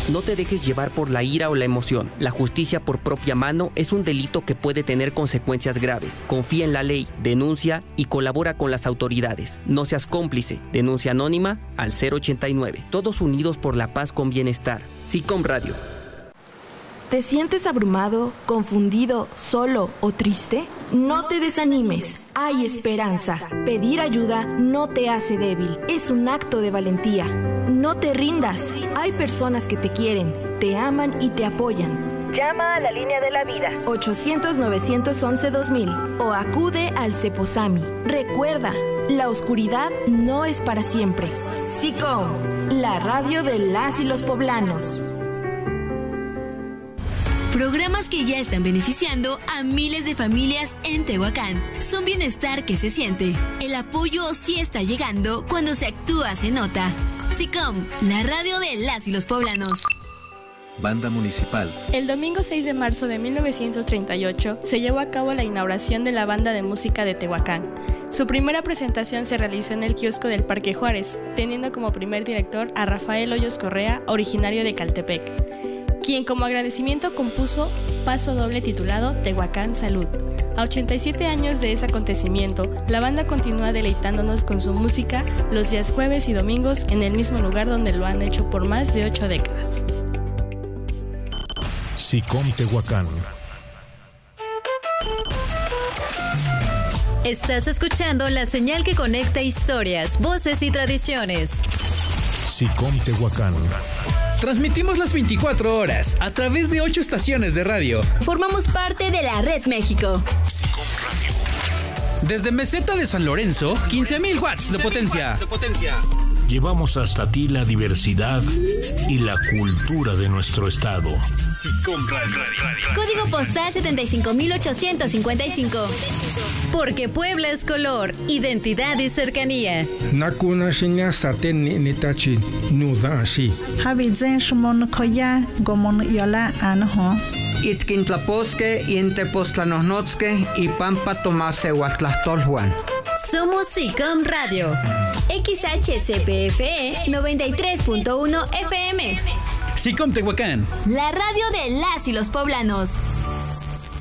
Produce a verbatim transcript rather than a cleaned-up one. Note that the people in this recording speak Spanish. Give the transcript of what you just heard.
No te dejes llevar por la ira o la emoción. La justicia por propia mano es un delito que puede tener consecuencias graves. Confía en la ley, denuncia y colabora con las autoridades. No seas cómplice. Denuncia anónima al cero ochenta y nueve. Todos unidos por la paz con bienestar. SICOM Radio. ¿Te sientes abrumado, confundido, solo o triste? No te desanimes. Hay esperanza. Pedir ayuda no te hace débil. Es un acto de valentía. No te rindas. Hay personas que te quieren, te aman y te apoyan. Llama a la línea de la vida ochocientos, novecientos once, dos mil o acude al Ceposami. Recuerda, la oscuridad no es para siempre. SICOM, la radio de las y los poblanos. Programas que ya están beneficiando a miles de familias en Tehuacán. Son bienestar que se siente. El apoyo sí está llegando cuando se actúa, se nota. SICOM, la radio de las y los poblanos. Banda Municipal. El domingo seis de marzo de mil novecientos treinta y ocho se llevó a cabo la inauguración de la Banda de Música de Tehuacán. Su primera presentación se realizó en el kiosco del Parque Juárez, teniendo como primer director a Rafael Hoyos Correa, originario de Caltepec, quien como agradecimiento compuso Paso Doble titulado Tehuacán Salud. A ochenta y siete años de ese acontecimiento, la banda continúa deleitándonos con su música los días jueves y domingos en el mismo lugar donde lo han hecho por más de ocho décadas. SICOM Tehuacán. Estás escuchando la señal que conecta historias, voces y tradiciones. SICOM Tehuacán. Transmitimos las veinticuatro horas a través de ocho estaciones de radio. Formamos parte de la Red México. SICOM Radio. Desde Meseta de San Lorenzo, quince mil watts de potencia. Llevamos hasta ti la diversidad y la cultura de nuestro estado. SICOM Radio. Código postal setenta y cinco mil ochocientos cincuenta y cinco. Porque Puebla es color, identidad y cercanía. Nakuna shinya saten nitachi nuda ashi. Habizen shmon koya gomon yola anho. Itkintlaposque intepostlanosnotske y pampa tomase huatlastolhuan. Somos SICOM Radio. X H C P F E noventa y tres punto uno F M. SICOM Tehuacán. La radio de las y los poblanos.